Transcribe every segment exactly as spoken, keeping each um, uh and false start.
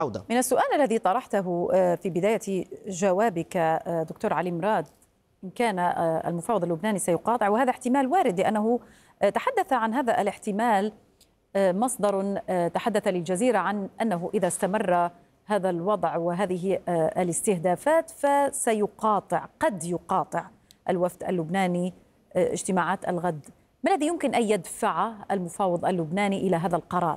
عودة. من السؤال الذي طرحته في بداية جوابك دكتور علي مراد، إن كان المفاوض اللبناني سيقاطع، وهذا احتمال وارد لأنه تحدث عن هذا الاحتمال مصدر تحدث للجزيرة عن أنه إذا استمر هذا الوضع وهذه الاستهدافات فسيقاطع، قد يقاطع الوفد اللبناني اجتماعات الغد. ما الذي يمكن أن يدفع المفاوض اللبناني إلى هذا القرار؟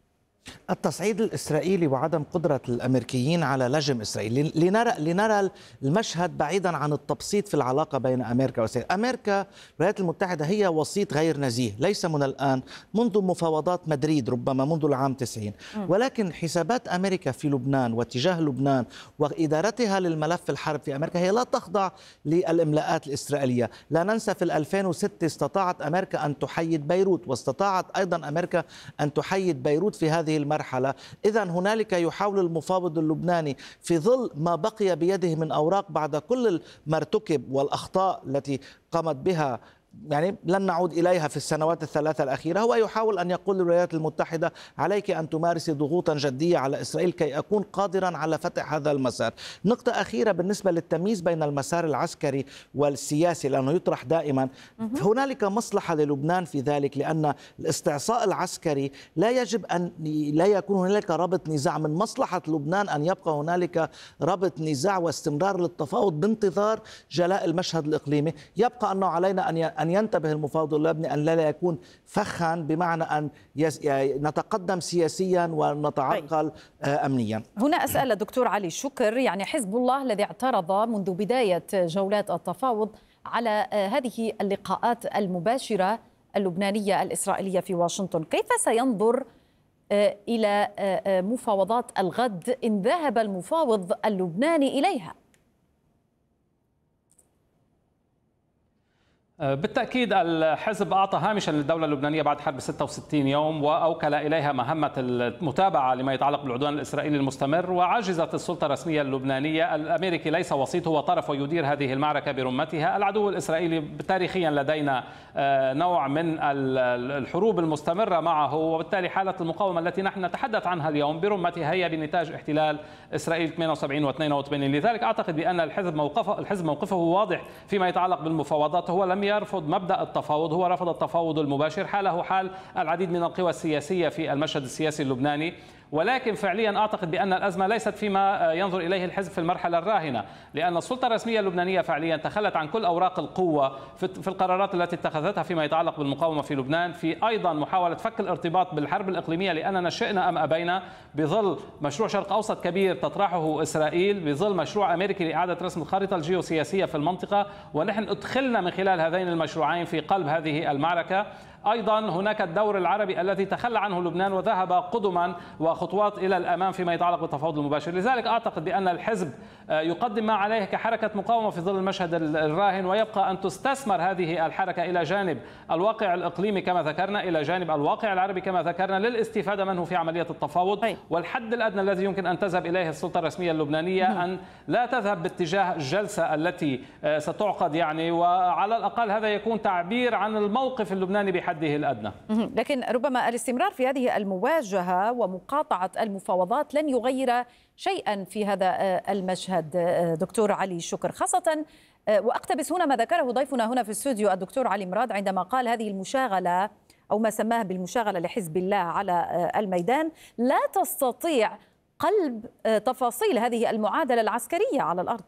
التصعيد الإسرائيلي وعدم قدرة الأمريكيين على لجم إسرائيل. لنرى, لنرى المشهد بعيدا عن التبسيط في العلاقة بين أمريكا وإسرائيل. أمريكا الولايات المتحدة هي وسيط غير نزيه، ليس من الآن، منذ مفاوضات مدريد ربما منذ العام تسعين. ولكن حسابات أمريكا في لبنان واتجاه لبنان وإدارتها للملف الحرب في أمريكا هي لا تخضع للإملاءات الإسرائيلية. لا ننسى في ألفين وستة استطاعت أمريكا أن تحيد بيروت، واستطاعت أيضا أمريكا أن تحيد بيروت في هذه المرحلة. إذن هنالك يحاول المفاوض اللبناني في ظل ما بقي بيده من أوراق بعد كل ما ارتكب والأخطاء التي قامت بها، يعني لن نعود إليها في السنوات الثلاثة الأخيرة، هو يحاول أن يقول للولايات المتحدة عليك أن تمارسي ضغوطا جدية على إسرائيل كي أكون قادرا على فتح هذا المسار. نقطة أخيرة بالنسبة للتمييز بين المسار العسكري والسياسي، لأنه يطرح دائما، هنالك مصلحة للبنان في ذلك، لأن الاستعصاء العسكري لا يجب أن لا يكون هنالك ربط نزاع. من مصلحة لبنان أن يبقى هنالك ربط نزاع واستمرار للتفاوض بانتظار جلاء المشهد الإقليمي. يبقى أنه علينا أن أن ينتبه المفاوض اللبناني أن لا يكون فخا، بمعنى أن نتقدم سياسيا ونتعرقل أمنيا. هنا أسأل الدكتور علي شكر، يعني حزب الله الذي اعترض منذ بداية جولات التفاوض على هذه اللقاءات المباشرة اللبنانية الإسرائيلية في واشنطن، كيف سينظر إلى مفاوضات الغد إن ذهب المفاوض اللبناني إليها؟ بالتأكيد الحزب أعطى هامشا للدولة اللبنانية بعد حرب ستة وستين يوم، وأوكل إليها مهمة المتابعة لما يتعلق بالعدوان الإسرائيلي المستمر، وعجزت السلطة الرسمية اللبنانية. الأمريكي ليس وسيط، هو طرف ويدير هذه المعركة برمتها. العدو الإسرائيلي تاريخيا لدينا نوع من الحروب المستمرة معه، وبالتالي حالة المقاومة التي نحن نتحدث عنها اليوم برمتها هي بنتاج احتلال إسرائيل ثمانية وسبعين واثنين وثمانين. لذلك أعتقد بأن الحزب موقفه الحزب موقفه واضح فيما يتعلق بالمفاوضات. هو لم يرفض مبدأ التفاوض، هو رفض التفاوض المباشر، حاله حال العديد من القوى السياسية في المشهد السياسي اللبناني. ولكن فعليا أعتقد بأن الأزمة ليست فيما ينظر إليه الحزب في المرحلة الراهنة، لأن السلطة الرسمية اللبنانية فعليا تخلت عن كل أوراق القوة في القرارات التي اتخذتها فيما يتعلق بالمقاومة في لبنان، في أيضا محاولة فك الارتباط بالحرب الإقليمية، لأننا شئنا أم أبينا بظل مشروع شرق أوسط كبير تطرحه إسرائيل، بظل مشروع أمريكي لإعادة رسم الخارطة الجيوسياسية في المنطقة، ونحن أدخلنا من خلال هذين المشروعين في قلب هذه المعركة. أيضا هناك الدور العربي الذي تخلى عنه لبنان وذهب قدما وخطوات إلى الأمام فيما يتعلق بالتفاوض المباشر. لذلك أعتقد بأن الحزب يقدم ما عليه كحركة مقاومة في ظل المشهد الراهن، ويبقى أن تستثمر هذه الحركة إلى جانب الواقع الإقليمي كما ذكرنا، إلى جانب الواقع العربي كما ذكرنا، للاستفادة منه في عملية التفاوض. والحد الأدنى الذي يمكن أن تذهب إليه السلطة الرسمية اللبنانية أن لا تذهب باتجاه الجلسة التي ستعقد، يعني وعلى الأقل هذا يكون تعبير عن الموقف اللبناني بحد الأدنى. لكن ربما الاستمرار في هذه المواجهة ومقاطعة المفاوضات لن يغير شيئا في هذا المشهد دكتور علي شكر، خاصة وأقتبس هنا ما ذكره ضيفنا هنا في الاستوديو الدكتور علي مراد عندما قال هذه المشاغلة أو ما سماه بالمشاغلة لحزب الله على الميدان لا تستطيع قلب تفاصيل هذه المعادلة العسكرية على الأرض.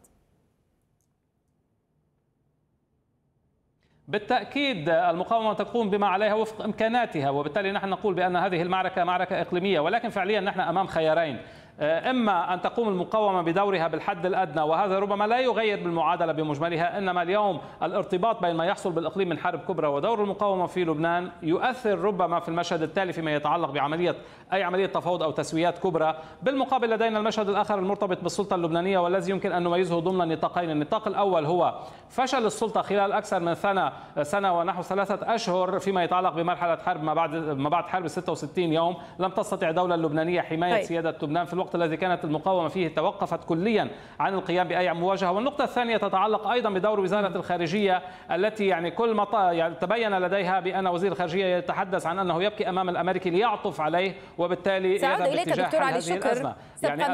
بالتأكيد المقاومة تقوم بما عليها وفق إمكاناتها، وبالتالي نحن نقول بأن هذه المعركة معركة إقليمية، ولكن فعليا نحن أمام خيارين: إما أن تقوم المقاومة بدورها بالحد الأدنى، وهذا ربما لا يغير بالمعادلة بمجملها، إنما اليوم الارتباط بين ما يحصل بالإقليم من حرب كبرى ودور المقاومة في لبنان يؤثر ربما في المشهد التالي فيما يتعلق بعملية أي عملية تفاوض أو تسويات كبرى. بالمقابل لدينا المشهد الآخر المرتبط بالسلطة اللبنانية، والذي يمكن أن نميزه ضمن نطاقين. النطاق الأول هو فشل السلطة خلال أكثر من سنة سنة ونحو ثلاثة أشهر فيما يتعلق بمرحلة حرب ما بعد ما بعد حرب ستة وستين يوم. لم تستطع الدولة اللبنانية حماية سيادة لبنان في الوقت الذي كانت المقاومة فيه توقفت كليا عن القيام بأي مواجهة. والنقطة الثانية تتعلق أيضا بدور وزارة الخارجية، التي يعني كل ما يعني تبين لديها بأن وزير الخارجية يتحدث عن أنه يبكي أمام الأمريكي ليعطف عليه، وبالتالي سأعود إليك دكتور علي شكر. يعني